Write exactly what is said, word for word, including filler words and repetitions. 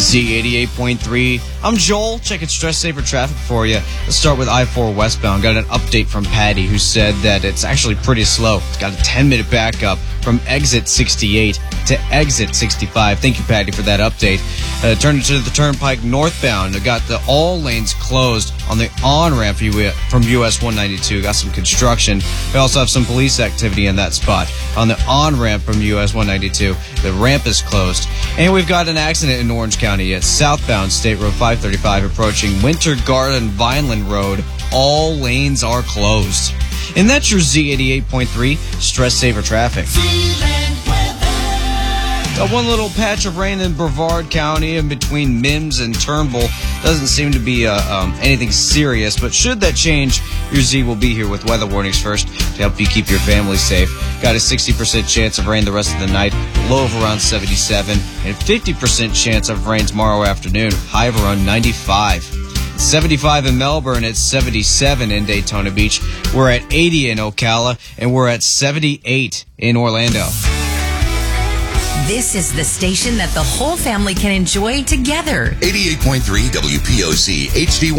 Z eighty-eight point three. I'm Joel, checking Stress Saver traffic for you. Let's start with I four westbound. Got an update from Patty, who said that it's actually pretty slow. It's got a ten-minute backup from exit sixty-eight to exit sixty-five. Thank you, Patty, for that update. Uh, turning to the Turnpike northbound, got the all lanes closed on the on-ramp from U S one ninety-two. Got some construction. We also have some police activity in that spot. On the on-ramp from U S one ninety-two, the ramp is closed. And we've got an accident in Orange County at southbound State Road five thirty-five approaching Winter Garden Vineland Road. All lanes are closed. And that's your Z eighty-eight point three Stress Saver traffic. Got one little patch of rain in Brevard County in between Mims and Turnbull. Doesn't seem to be uh, um, anything serious, but should that change, your Z will be here with weather warnings first to help you keep your family safe. Got a sixty percent chance of rain the rest of the night, low of around seventy-seven, and fifty percent chance of rain tomorrow afternoon, high of around ninety-five. seventy-five in Melbourne, at seventy-seven in Daytona Beach. We're at eighty in Ocala, and we're at seventy-eight in Orlando. This is the station that the whole family can enjoy together. eighty-eight point three W P O C H D one.